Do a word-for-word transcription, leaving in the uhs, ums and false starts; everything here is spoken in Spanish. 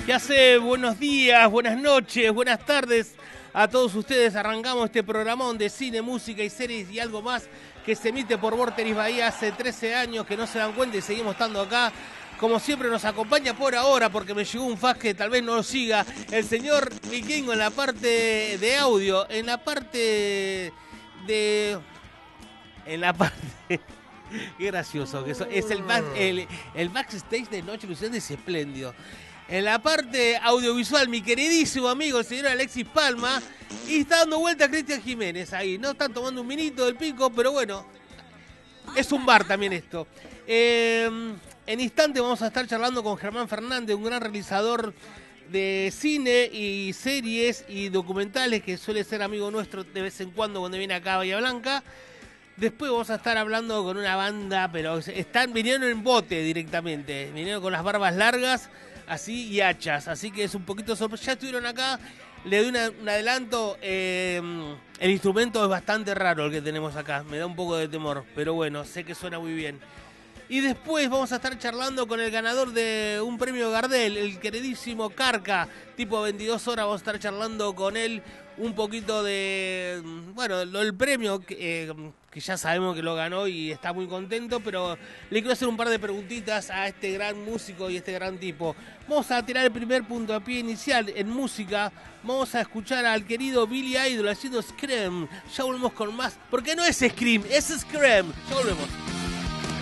¿Qué hace? Buenos días, buenas noches, buenas tardes a todos ustedes. Arrancamos este programón de cine, música y series y algo más que se emite por Vorterix Bahía hace trece años, que no se dan cuenta y seguimos estando acá. Como siempre nos acompaña por ahora, porque me llegó un fax que tal vez no lo siga, el señor Vikingo en la parte de audio, en la parte de... En la parte... Qué gracioso que eso. Es el, back, el, el backstage de Noche Ilusión es espléndido. En la parte audiovisual, mi queridísimo amigo, el señor Alexis Palma, y está dando vuelta a Cristian Jiménez ahí. No están tomando un vinito del pico, pero bueno, es un bar también esto. Eh, en instante vamos a estar charlando con Germán Fernández, un gran realizador de cine y series y documentales que suele ser amigo nuestro de vez en cuando cuando viene acá a Bahía Blanca. Después vamos a estar hablando con una banda, pero están vinieron en bote directamente, vinieron con las barbas largas, así y hachas, así que es un poquito sorpresa. Ya estuvieron acá, le doy una, un adelanto, eh, el instrumento es bastante raro el que tenemos acá, me da un poco de temor, pero bueno, sé que suena muy bien. Y después vamos a estar charlando con el ganador de un premio Gardel, el queridísimo Carca, tipo veintidós horas, vamos a estar charlando con él un poquito de, bueno, el premio que, eh, que ya sabemos que lo ganó y está muy contento, pero le quiero hacer un par de preguntitas a este gran músico y este gran tipo. Vamos a tirar el primer puntapié inicial en música, vamos a escuchar al querido Billy Idol haciendo Scream, ya volvemos con más, porque no es Scream, es Scream, ya volvemos.